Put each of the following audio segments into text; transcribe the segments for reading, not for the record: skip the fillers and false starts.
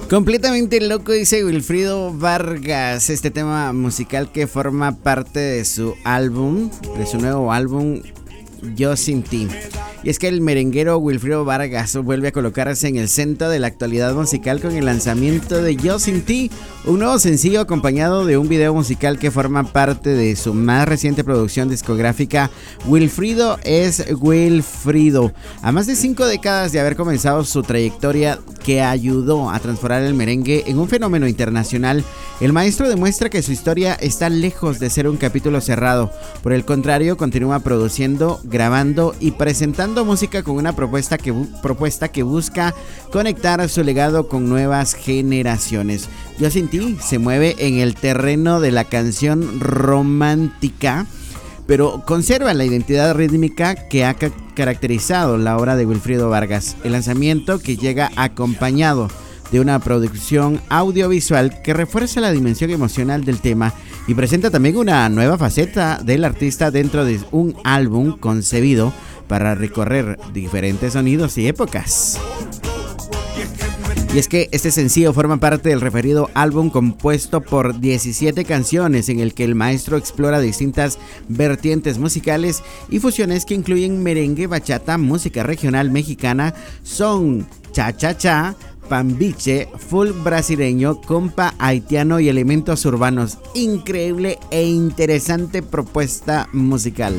Completamente loco, dice Wilfrido Vargas. Este tema musical que forma parte de su álbum, de su nuevo álbum, Yo Sin Ti. Y es que el merenguero Wilfrido Vargas vuelve a colocarse en el centro de la actualidad musical con el lanzamiento de Yo Sin Ti, un nuevo sencillo acompañado de un video musical que forma parte de su más reciente producción discográfica. Wilfrido es Wilfrido. A más de 5 décadas de haber comenzado su trayectoria que ayudó a transformar el merengue en un fenómeno internacional, el maestro demuestra que su historia está lejos de ser un capítulo cerrado. Por el contrario, continúa produciendo, grabando y presentando música con una propuesta que busca conectar su legado con nuevas generaciones. Yo Sin Ti se mueve en el terreno de la canción romántica, pero conserva la identidad rítmica que ha caracterizado la obra de Wilfrido Vargas. El lanzamiento, que llega acompañado de una producción audiovisual que refuerza la dimensión emocional del tema y presenta también una nueva faceta del artista dentro de un álbum concebido para recorrer diferentes sonidos y épocas. Y es que este sencillo forma parte del referido álbum compuesto por 17 canciones en el que el maestro explora distintas vertientes musicales y fusiones que incluyen merengue, bachata, música regional mexicana, son, cha-cha-cha, pambiche, full brasileño, compa haitiano y elementos urbanos. Increíble e interesante propuesta musical.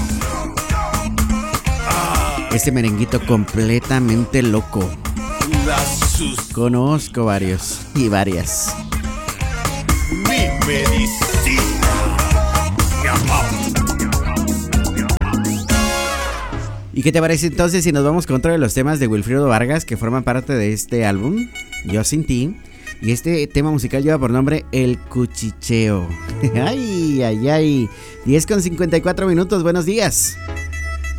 Este merenguito completamente loco. Conozco varios y varias. Mi medicina. ¿Y qué te parece entonces si nos vamos con otro de los temas de Wilfrido Vargas que forman parte de este álbum, Yo Sin Ti? Y este tema musical lleva por nombre El Cuchicheo. Ay, ay, ay. 10:54 minutos, buenos días.